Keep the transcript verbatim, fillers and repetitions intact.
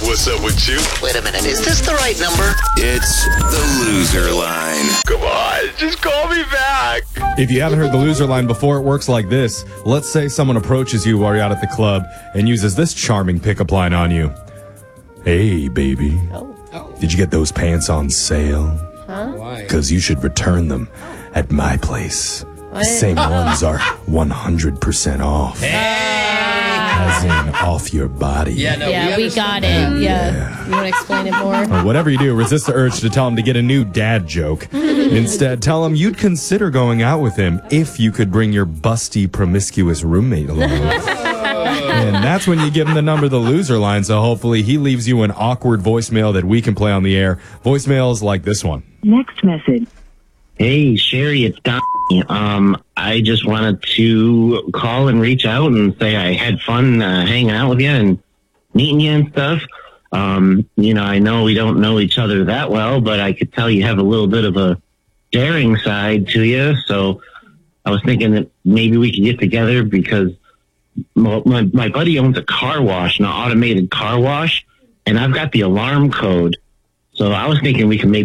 What's up with you? Wait a minute, is this the right number? It's the loser line. Come on, just call me back. If you haven't heard the loser line before, it works like this. Let's say someone approaches you while you're out at the club and uses this charming pickup line on you. Hey, baby. Oh. Oh. Did you get those pants on sale? Huh? Why? Because you should return them at my place. The same ones are one hundred percent off. As in, off your body. Yeah, no, Yeah, we, got it. understand. Yeah. Yeah. You want to explain it more? Or whatever you do, resist the urge to tell him to get a new dad joke. Instead, tell him you'd consider going out with him if you could bring your busty, promiscuous roommate along. And that's when you give him the number, the loser line, so hopefully he leaves you an awkward voicemail that we can play on the air. Voicemails like this one. Next message. Hey, Sherry, it's Donnie. Um, I just wanted to call and reach out and say I had fun uh, hanging out with you and meeting you and stuff. Um, you know, I know we don't know each other that well, but I could tell you have a little bit of a daring side to you. So I was thinking that maybe we could get together because my, my, my buddy owns a car wash, an automated car wash, and I've got the alarm code. So I was thinking we could maybe